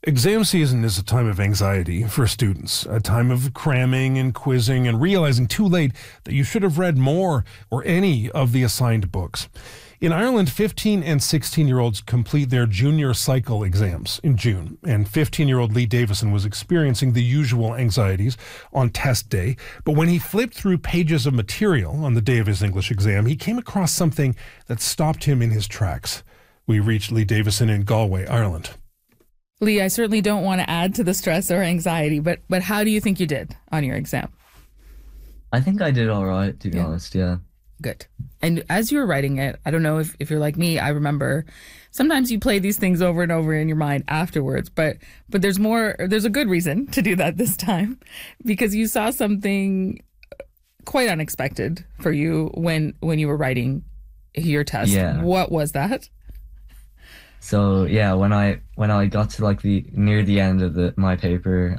Exam season is a time of anxiety for students, a time of cramming and quizzing and realizing too late that you should have read more or any of the assigned books. In Ireland, 15 and 16-year-olds complete their junior cycle exams in June, and 15-year-old Lee Davison was experiencing the usual anxieties on test day. But when he flipped through pages of material on the day of his English exam, he came across something that stopped him in his tracks. We reached Lee Davison in Galway, Ireland. Lee, I certainly don't want to add to the stress or anxiety, but how do you think you did on your exam? I think I did all right, to be honest, yeah. Good. And as you were writing it, I don't know if you're like me, I remember sometimes you play these things over and over in your mind afterwards, but there's a good reason to do that this time, because you saw something quite unexpected for you when you were writing your test. Yeah. What was that? So yeah, when I got to like near the end of my paper,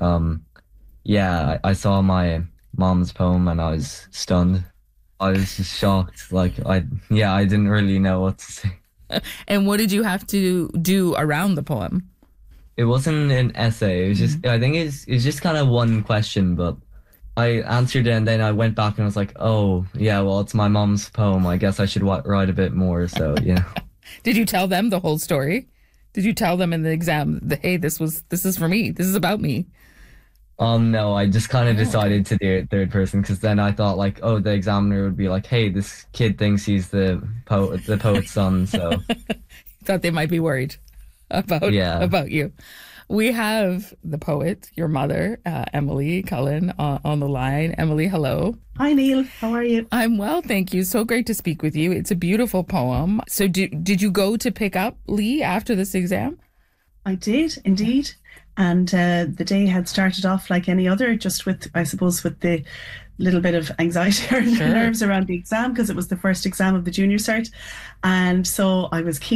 I saw my mom's poem and I was stunned. I was just shocked. I didn't really know what to say. And what did you have to do around the poem? It wasn't an essay. It was just I think it's just kind of one question, but I answered it and then I went back and I was like, oh yeah, well it's my mom's poem. I guess I should write a bit more. So yeah. Did you tell them the whole story? Did you tell them in the exam that, hey, this is for me. This is about me? No, I just kind of decided to do it third person because then I thought the examiner would be like, hey, this kid thinks he's the poet's son. So thought they might be worried about you. We have the poet, your mother, Emily Cullen, on the line. Emily, hello. Hi, Neil. How are you? I'm well, thank you. So great to speak with you. It's a beautiful poem. So did you go to pick up Lee after this exam? I did, indeed. And the day had started off like any other, just with the little bit of anxiety or nerves around the exam, because it was the first exam of the junior cert. And so I was keen